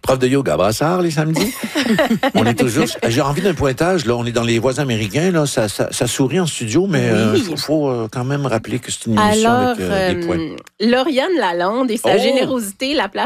Prof de yoga à Brassard, les samedis. On est toujours... J'ai envie d'un pointage, là. On est dans les voisins américains, là. Ça sourit en studio, mais faut quand même rappeler que c'est une émission Alors, avec des points. Lauriane Lalonde et sa générosité, la place